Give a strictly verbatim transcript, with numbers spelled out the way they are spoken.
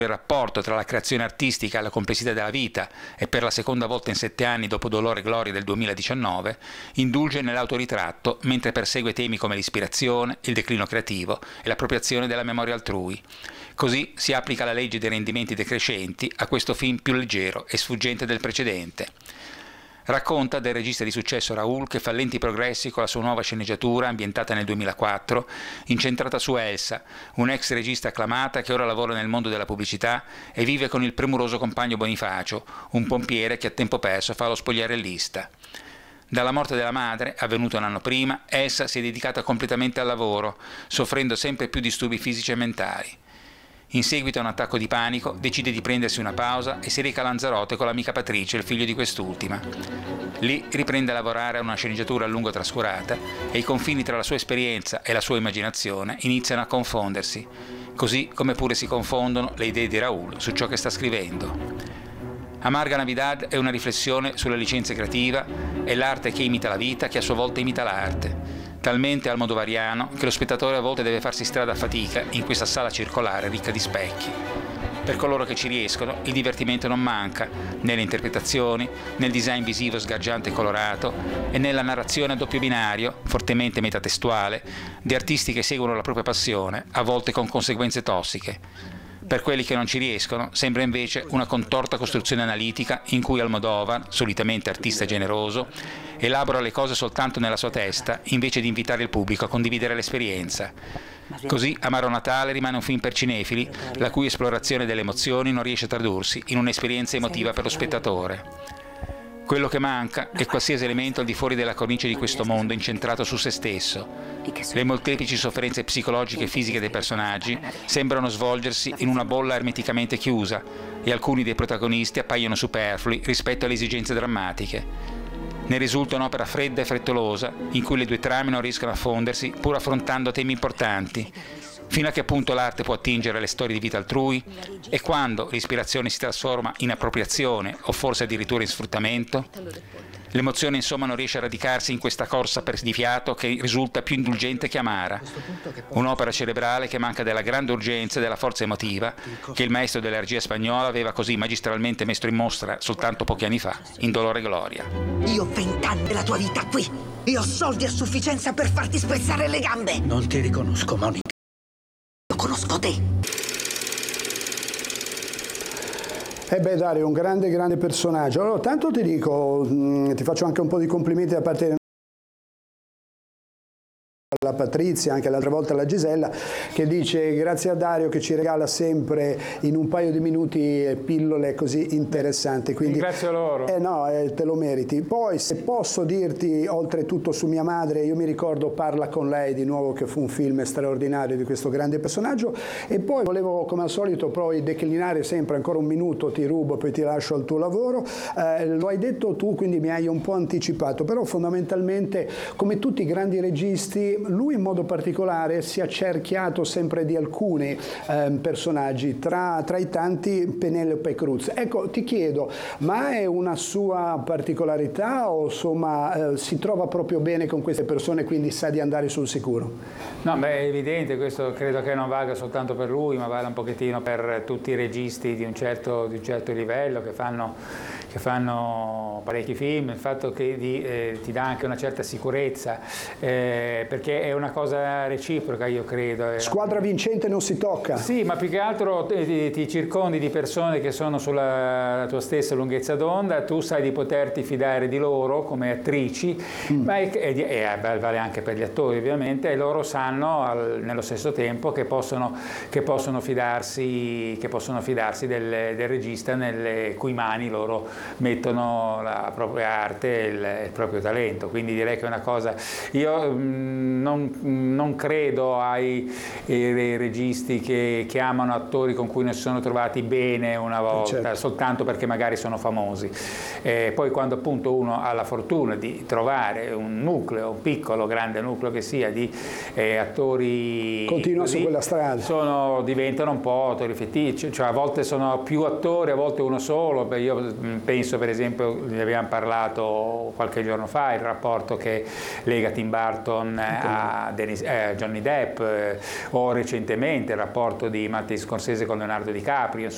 il rapporto tra la creazione artistica e la complessità della vita e per la seconda volta in sette anni dopo Dolore e Gloria del duemiladiciannove indulge nell'autoritratto mentre persegue temi come l'ispirazione, il declino creativo e l'appropriazione della memoria altrui. Così si applica la legge dei rendimenti decrescenti a questo film più leggero e sfuggente del precedente. Racconta del regista di successo Raoul che fa lenti progressi con la sua nuova sceneggiatura ambientata nel duemilaquattro, incentrata su Elsa, un'ex regista acclamata che ora lavora nel mondo della pubblicità e vive con il premuroso compagno Bonifacio, un pompiere che a tempo perso fa lo spogliarellista. Dalla morte della madre, avvenuta un anno prima, Elsa si è dedicata completamente al lavoro, soffrendo sempre più disturbi fisici e mentali. In seguito a un attacco di panico, decide di prendersi una pausa e si reca a Lanzarote con l'amica Patricia, il figlio di quest'ultima. Lì riprende a lavorare a una sceneggiatura a lungo trascurata e i confini tra la sua esperienza e la sua immaginazione iniziano a confondersi, così come pure si confondono le idee di Raoul su ciò che sta scrivendo. Amarga Navidad è una riflessione sulla licenza creativa e l'arte che imita la vita che a sua volta imita l'arte, talmente almodovariano che lo spettatore a volte deve farsi strada a fatica in questa sala circolare ricca di specchi. Per coloro che ci riescono, il divertimento non manca, nelle interpretazioni, nel design visivo sgargiante e colorato e nella narrazione a doppio binario, fortemente metatestuale, di artisti che seguono la propria passione, a volte con conseguenze tossiche. Per quelli che non ci riescono, sembra invece una contorta costruzione analitica in cui Almodovar, solitamente artista generoso, elabora le cose soltanto nella sua testa, invece di invitare il pubblico a condividere l'esperienza. Così Amaro Natale rimane un film per cinefili, la cui esplorazione delle emozioni non riesce a tradursi in un'esperienza emotiva per lo spettatore. Quello che manca è qualsiasi elemento al di fuori della cornice di questo mondo incentrato su se stesso. Le molteplici sofferenze psicologiche e fisiche dei personaggi sembrano svolgersi in una bolla ermeticamente chiusa e alcuni dei protagonisti appaiono superflui rispetto alle esigenze drammatiche. Ne risulta un'opera fredda e frettolosa in cui le due trame non riescono a fondersi pur affrontando temi importanti. Fino a che punto l'arte può attingere alle storie di vita altrui? E quando l'ispirazione si trasforma in appropriazione o forse addirittura in sfruttamento? L'emozione insomma non riesce a radicarsi in questa corsa per di fiato che risulta più indulgente che amara. Un'opera cerebrale che manca della grande urgenza e della forza emotiva che il maestro della regia spagnola aveva così magistralmente messo in mostra soltanto pochi anni fa in Dolore e Gloria. Io ho vent'anni della tua vita qui e ho soldi a sufficienza per farti spezzare le gambe. Non ti riconosco, Monica. Conosco te. Eh beh Dario, un grande grande personaggio. Allora, tanto ti dico, mh, ti faccio anche un po' di complimenti da parte alla Patrizia, anche l'altra volta alla Gisella, che dice grazie a Dario che ci regala sempre in un paio di minuti pillole così interessanti. Quindi, grazie a loro. Eh no, eh, te lo meriti. Poi se posso dirti oltretutto su mia madre, io mi ricordo Parla con lei di nuovo, che fu un film straordinario di questo grande personaggio, e poi volevo come al solito poi declinare sempre ancora un minuto, ti rubo poi ti lascio al tuo lavoro. Eh, lo hai detto tu, quindi mi hai un po' anticipato, però fondamentalmente come tutti i grandi registi lui in modo particolare si è accerchiato sempre di alcuni eh, personaggi, tra, tra i tanti Penélope Cruz. Ecco, ti chiedo, ma è una sua particolarità o insomma eh, si trova proprio bene con queste persone, quindi sa di andare sul sicuro? No, beh, è evidente, questo credo che non valga soltanto per lui, ma vale un pochettino per tutti i registi di un certo, di un certo livello che fanno, che fanno parecchi film, il fatto che di, eh, ti dà anche una certa sicurezza, eh, perché è una cosa reciproca, io credo. Squadra vincente non si tocca. Sì, ma più che altro ti, ti circondi di persone che sono sulla tua stessa lunghezza d'onda, tu sai di poterti fidare di loro come attrici, mm. ma è, e, e vale anche per gli attori ovviamente, e loro sanno al, nello stesso tempo che possono, che possono fidarsi, che possono fidarsi del, del regista nelle cui mani loro mettono la propria arte e il, il proprio talento. Quindi direi che è una cosa, io mh, non non credo ai, ai registi che, che amano attori con cui non si sono trovati bene una volta, certo, soltanto perché magari sono famosi. Eh, poi quando appunto uno ha la fortuna di trovare un nucleo, un piccolo, grande nucleo che sia, di eh, attori continua su quella strada, sono, diventano un po' attori feticci, cioè a volte sono più attori, a volte uno solo. Beh, io penso per esempio, ne abbiamo parlato qualche giorno fa, il rapporto che lega Tim Burton a Dennis, eh, Johnny Depp, eh, o recentemente il rapporto di Martin Scorsese con Leonardo DiCaprio.